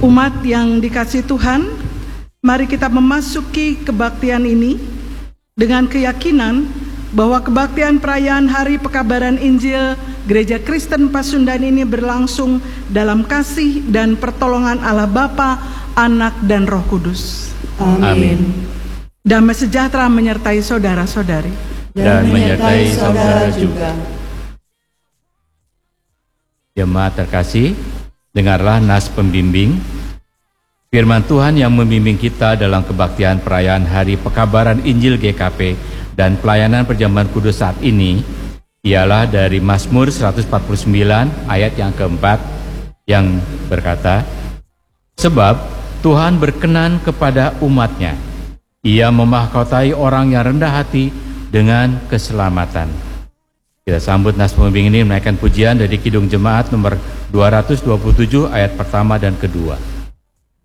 Umat yang dikasihi Tuhan, mari kita memasuki kebaktian ini dengan keyakinan bahwa kebaktian perayaan Hari Pekabaran Injil Gereja Kristen Pasundan ini berlangsung dalam kasih dan pertolongan Allah Bapa, Anak, dan Roh Kudus. Amin. Damai sejahtera menyertai saudara-saudari. Dan menyertai saudara juga. Jemaat terkasih, dengarlah nas pembimbing. Firman Tuhan yang membimbing kita dalam kebaktian perayaan Hari Pekabaran Injil GKP dan pelayanan perjamuan kudus saat ini ialah dari Mazmur 149 ayat yang keempat yang berkata, sebab Tuhan berkenan kepada umatnya, Ia memahkotai orang yang rendah hati dengan keselamatan. Kita sambut nas pembimbing ini menaikkan pujian dari Kidung Jemaat nomor 227 ayat pertama dan kedua.